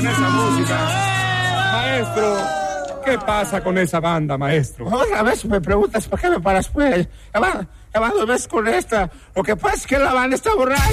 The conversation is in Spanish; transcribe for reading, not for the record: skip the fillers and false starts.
con esa música. Maestro, ¿qué pasa con esa banda, maestro? Otra vez me preguntas por qué me paras, pues. Ya va 2 veces con esta. Lo que pasa es que la banda está borracha.